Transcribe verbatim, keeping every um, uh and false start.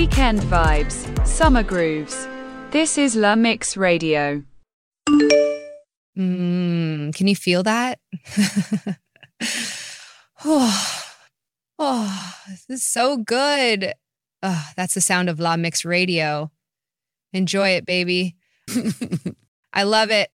Weekend vibes, summer grooves. This is La Mix Radio. Mm, can you feel that? oh, oh, this is so good. Oh, that's the sound of La Mix Radio. Enjoy it, baby. I love it.